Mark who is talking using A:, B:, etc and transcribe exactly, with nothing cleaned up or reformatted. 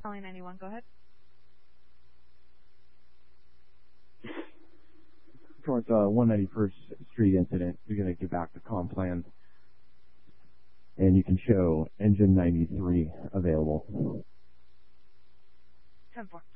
A: Calling ninety-one, go ahead.
B: Towards uh, one ninety-first Street incident, you're going to get back to comm plan, and you can show engine ninety-three available.
A: ten four.